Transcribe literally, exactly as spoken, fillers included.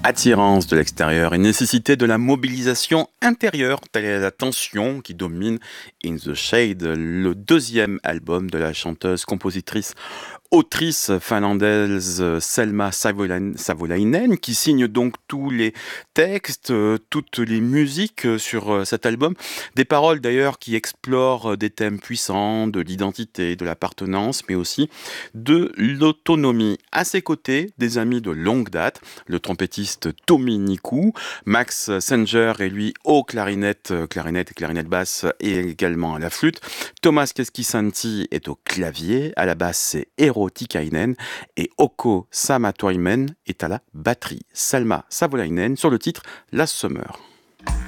Attirance de l'extérieur et nécessité de la mobilisation intérieure, telle est la tension qui domine In the Shade, le deuxième album de la chanteuse, compositrice, autrice finlandaise Selma Savolainen, Savolainen, qui signe donc tous les textes, euh, toutes les musiques euh, sur euh, cet album. Des paroles d'ailleurs qui explorent euh, des thèmes puissants de l'identité, de l'appartenance, mais aussi de l'autonomie. À ses côtés, des amis de longue date, le trompettiste Tommy Nikou, Max Senger et lui au clarinette, euh, clarinette et clarinette basse et également à la flûte. Thomas Keskisanti est au clavier, à la basse c'est Eero Tikainen et Oko Samatoimen est à la batterie. Salma Savolainen sur le titre La Summer.